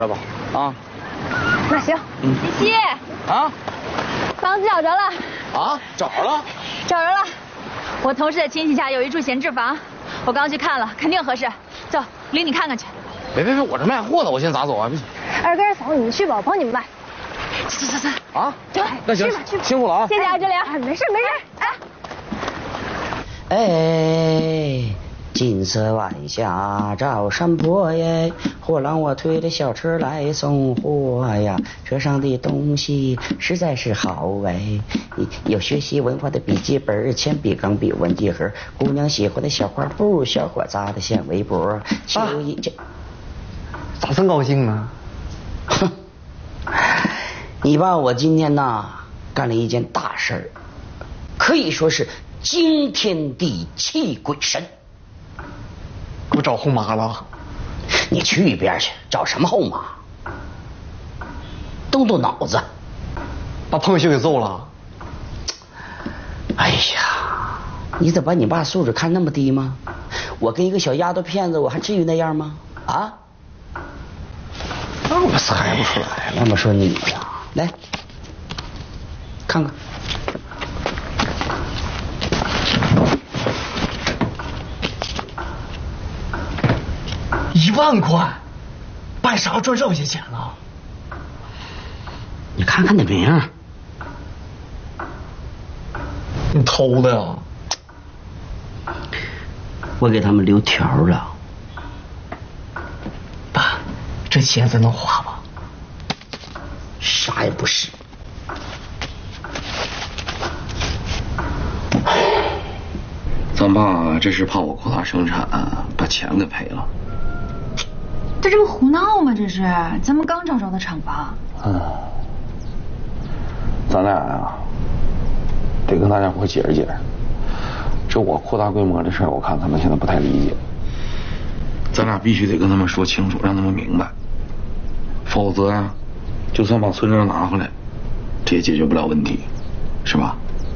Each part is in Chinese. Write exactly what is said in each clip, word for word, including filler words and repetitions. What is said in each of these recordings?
知道吧？啊， 那行， 嗯， 西西啊， 房子找着了啊，找着了， 找着了。我同事的亲戚家有一处闲置房，我刚去看了，肯定合适。走，领你看看去。 别别别，我这卖货的，我现在咋走啊？不行。 二哥嫂，你们去吧，我帮你们卖。走走走走。 啊， 走， 那行， 去吧去吧， 辛苦了啊。 谢谢啊，志玲。没事没事，哎。 哎。金色晚霞照山坡耶，货郎我推着小车来送货呀，车上的东西实在是好哎，有学习文化的笔记本、铅笔、钢笔、文具盒，姑娘喜欢的小花布，小伙扎的线围脖，秋衣这、啊、 咋这么高兴呢？ 哼，你爸我今天呐干了一件大事儿，可以说是惊天地泣鬼神。 给我找后妈了？ 你去一边去，找什么后妈？动动脑子， 把彭秀给揍了。 哎呀，你怎么把你爸素质看那么低吗？我跟一个小丫头片子，我还至于那样吗？啊？ 那我猜不出来。 那么说你呀，来看看。 一万块，办啥赚这么些钱呢？ 你看看那名， 你偷的呀？ 我给他们留条了。 爸，这钱咱能花吧？ 啥也不是。 咱爸这是怕我扩大生产，把钱给赔了。 这这不胡闹吗？这是咱们刚找着的厂房。 嗯，咱俩呀，得跟大家伙解释解释。这我扩大规模的事儿，我看他们现在不太理解。咱俩必须得跟他们说清楚，让他们明白。否则呀，就算把村证拿回来，这也解决不了问题，是吧？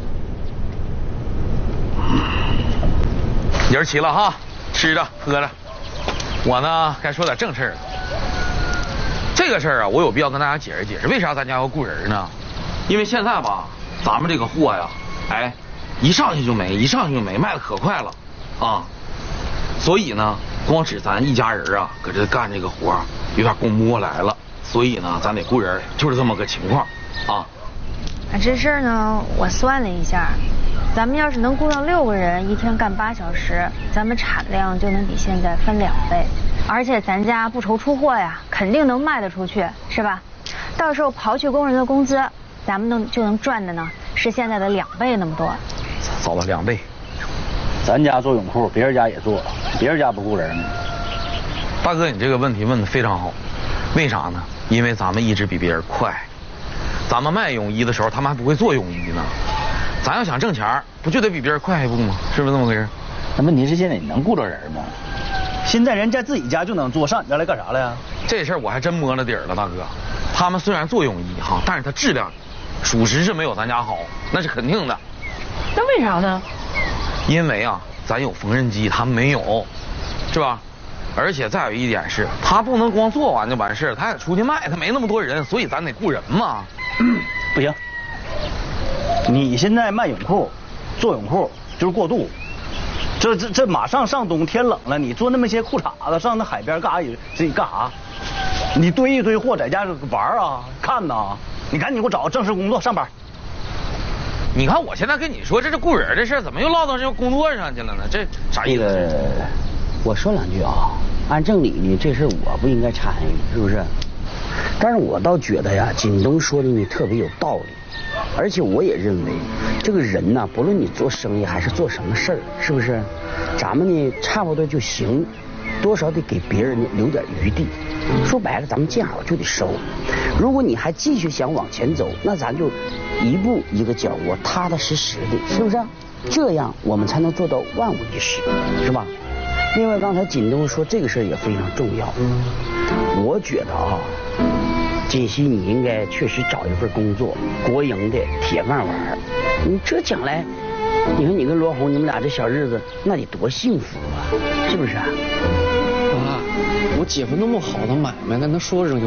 爷儿齐了哈，吃着喝着。我呢，该说点正事儿了。这个事儿啊，我有必要跟大家解释解释，为啥咱家要雇人呢？因为现在吧，咱们这个货呀，哎，一上去就没，一上去就没，卖的可快了啊。所以呢，光指咱一家人啊，搁这干这个活，有点供不过来了。所以呢，咱得雇人，就是这么个情况啊。 啊，这事儿呢，我算了一下。咱们要是能雇到六个人，一天干八小时，咱们产量就能比现在翻两倍，而且咱家不愁出货呀，肯定能卖得出去，是吧？到时候刨去工人的工资，咱们能就能赚的呢，是现在的两倍那么多。 糟了，两倍！ 咱家做泳裤，别人家也做，别人家不雇人呢。 大哥，你这个问题问得非常好，为啥呢？因为咱们一直比别人快，咱们卖泳衣的时候，他们还不会做泳衣呢。咱要想挣钱，不就得比别人快一步吗？是不是这么回事？ 那问题是现在你能雇着人吗？现在人在自己家就能做，上你这来干啥了呀？ 这事儿我还真摸了底儿了，大哥。他们虽然做泳衣哈，但是它质量，属实是没有咱家好，那是肯定的。 那为啥呢？ 因为啊，咱有缝纫机，他们没有，是吧？而且再有一点是，他不能光做完就完事儿，他得出去卖，他没那么多人，所以咱得雇人嘛。 嗯、不行。你现在卖泳裤，做泳裤就是过渡，这这这马上上冬天冷了，你做那么些裤衩子上那海边干啥？自己干啥？你堆一堆货在家玩啊看呐？你赶紧给我找个正式工作上班。 你看我现在跟你说这是雇人的事，怎么又落到这个工作上去了呢？这啥意思？ 这个我说两句啊，按正理呢，这事我不应该参与，是不是？但是我倒觉得呀，锦东说的呢特别有道理。而且我也认为，这个人呢，不论你做生意还是做什么事儿，是不是？咱们呢差不多就行，多少得给别人呢留点余地。说白了，咱们见好就得收。如果你还继续想往前走，那咱就一步一个脚窝，踏踏实实的，是不是？这样我们才能做到万无一失，是吧？另外，刚才锦东说这个事儿也非常重要，我觉得啊。锦溪，你应该确实找一份工作，国营的铁饭碗。你这将来，你说你跟罗红，你们俩这小日子，那得多幸福啊，是不是啊？ 爸，我姐夫那么好的买卖，那能说扔就